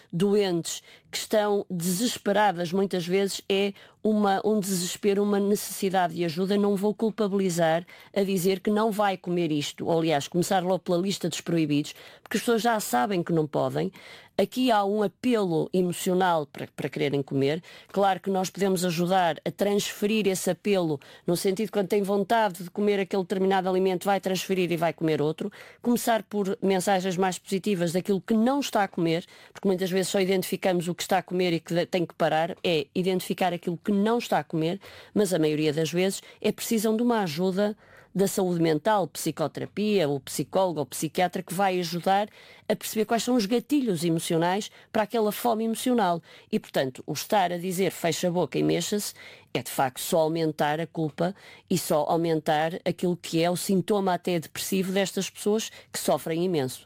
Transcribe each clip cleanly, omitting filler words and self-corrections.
doentes, que estão desesperadas, muitas vezes é um desespero, uma necessidade de ajuda. Não vou culpabilizar a dizer que não vai comer isto, ou aliás, começar logo pela lista dos proibidos, porque as pessoas já sabem que não podem. Aqui há um apelo emocional para quererem comer. Claro que nós podemos ajudar a transferir esse apelo, no sentido que quando tem vontade de comer aquele determinado alimento, vai transferir e vai comer outro. Começar por mensagens mais positivas daquilo que não está a comer, porque muitas vezes só identificamos o que está a comer e que tem que parar, é identificar aquilo que não está a comer, mas a maioria das vezes precisam de uma ajuda da saúde mental, psicoterapia, o psicólogo ou psiquiatra, que vai ajudar a perceber quais são os gatilhos emocionais para aquela fome emocional. E, portanto, o estar a dizer fecha a boca e mexa-se é, de facto, só aumentar a culpa e só aumentar aquilo que é o sintoma até depressivo destas pessoas que sofrem imenso.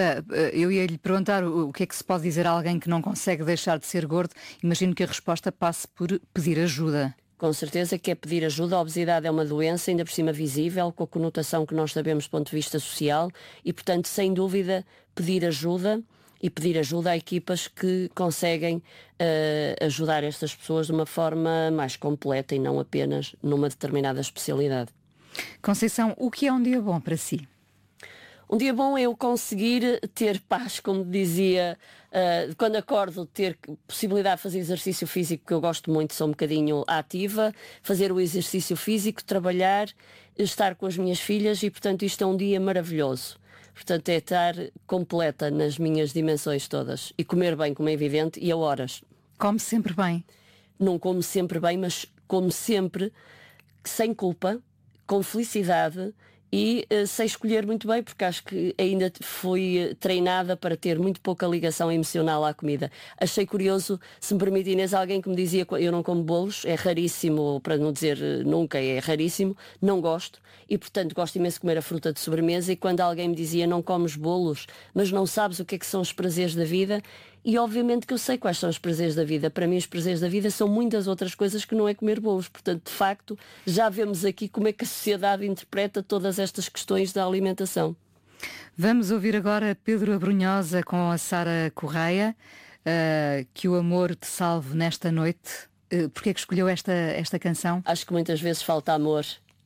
Eu ia lhe perguntar o que é que se pode dizer a alguém que não consegue deixar de ser gordo. Imagino que a resposta passe por pedir ajuda. Com certeza que é pedir ajuda. A obesidade é uma doença, ainda por cima visível, com a conotação que nós sabemos do ponto de vista social e, portanto, sem dúvida, pedir ajuda e pedir ajuda a equipas que conseguem ajudar estas pessoas de uma forma mais completa e não apenas numa determinada especialidade. Conceição, o que é um dia bom para si? Um dia bom é eu conseguir ter paz, como dizia, quando acordo, ter possibilidade de fazer exercício físico, que eu gosto muito, sou um bocadinho ativa, fazer o exercício físico, trabalhar, estar com as minhas filhas e, portanto, isto é um dia maravilhoso. Portanto, é estar completa nas minhas dimensões todas e comer bem, como é evidente, e a horas. Come sempre bem? Não como sempre bem, mas como sempre, sem culpa, com felicidade e sei escolher muito bem, porque acho que ainda fui treinada para ter muito pouca ligação emocional à comida. Achei curioso, se me permite, Inês, alguém que me dizia que eu não como bolos, é raríssimo, para não dizer nunca, é raríssimo, não gosto e, portanto, gosto imenso de comer a fruta de sobremesa. E quando alguém me dizia não comes bolos, mas não sabes o que é que são os prazeres da vida, e obviamente que eu sei quais são os prazeres da vida. Para mim os prazeres da vida são muitas outras coisas que não é comer bolos. Portanto, de facto, já vemos aqui como é que a sociedade interpreta todas estas questões da alimentação. Vamos ouvir agora Pedro Abrunhosa com a Sara Correia, Que o Amor Te Salve Nesta Noite. Porquê é que escolheu esta canção? Acho que muitas vezes falta amor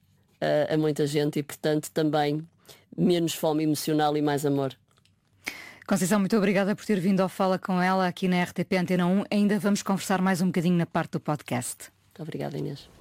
a muita gente e, portanto, também menos fome emocional e mais amor. Conceição, muito obrigada por ter vindo ao Fala Com Ela aqui na RTP Antena 1. Ainda vamos conversar mais um bocadinho na parte do podcast. Muito obrigada, Inês.